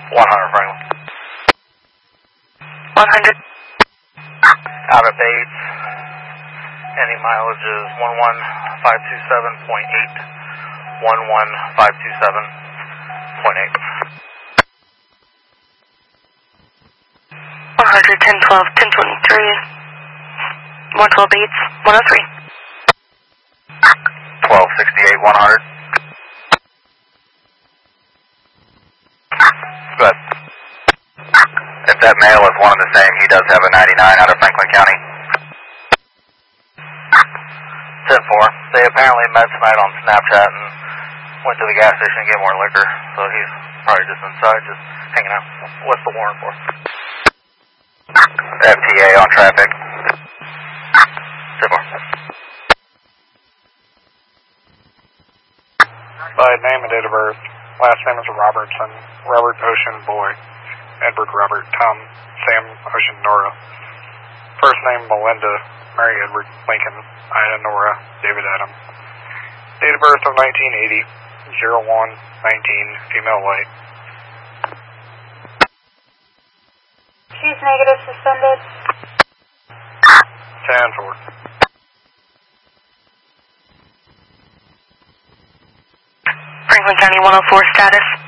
100 Franklin. 100. Out of Bates. Any mileage is 11527.8. 11527.8. 100, 10, 12, 1023. 112 Bates, 103. 1268, 100. Good. If that male is one and the same, he does have a 99 out of Franklin County. 10-4. They apparently met tonight on Snapchat and went to the gas station to get more liquor, so he's probably just inside, just hanging out. What's the warrant for? FTA on traffic. 10-4. By name and date of birth. Last name is Robertson. Robert Ocean Boy. Edward Robert Tom Sam Ocean Nora. First name Melinda Mary Edward Lincoln Ida Nora David Adam. Date of birth of 1980 01/19 female white. She's negative suspended. 10-4. Franklin County 104 status.